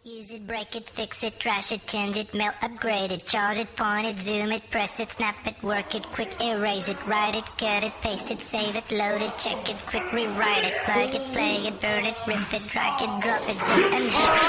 Use it, break it, fix it, trash it, change it, melt, upgrade it, charge it, point it, zoom it, press it, snap it, work it, quick erase it, write it, cut it, paste it, save it, load it, check it, quick rewrite it, plug it, play it, burn it, rip it, drag it, drop it, zip and zip.